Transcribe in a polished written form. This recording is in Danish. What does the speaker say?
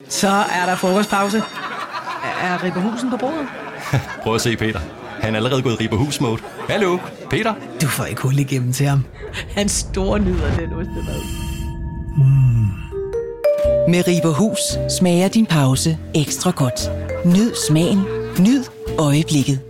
Så er der frokostpause. Er Ribberhusen på bordet? Prøv at se, Peter. Han er allerede gået i Ribberhus-mode. Hallo, Peter? Du får ikke hul igennem til ham. Han stornyder den ostemad. Med Ribberhus smager din pause ekstra godt. Nyd smagen. Nyd øjeblikket.